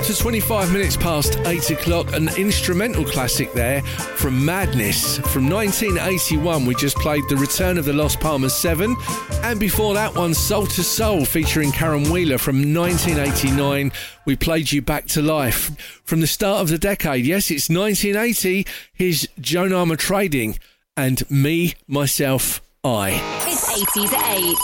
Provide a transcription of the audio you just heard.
to 25 minutes past 8 o'clock. An instrumental classic there from Madness. From 1981, we just played The Return of the Lost Palmer 7. And before that one, Soul to Soul, featuring Karen Wheeler from 1989. We played you Back to Life. From the start of the decade, yes, it's 1980. Here's Joan Armatrading and Me, Myself, I. It's 80s at 8.